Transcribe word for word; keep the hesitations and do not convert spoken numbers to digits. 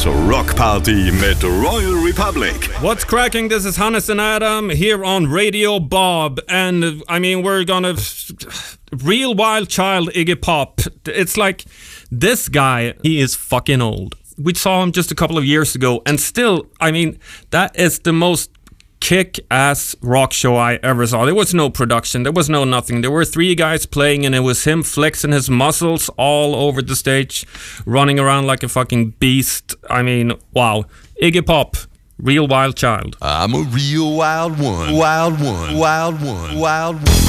Hannes Rock Party mit Royal Republic. What's cracking? This is Hannes and Adam here on Radio Bob. And I mean, we're gonna... Real Wild Child Iggy Pop. It's like, this guy, he is fucking old. We saw him just a couple of years ago, and still, I mean, that is the most kick-ass rock show I ever saw. There was no production, there was no nothing. There were three guys playing, and it was him flexing his muscles all over the stage, running around like a fucking beast. I mean, wow. Iggy Pop, Real Wild Child. I'm a real wild one. Wild one. Wild one. Wild one.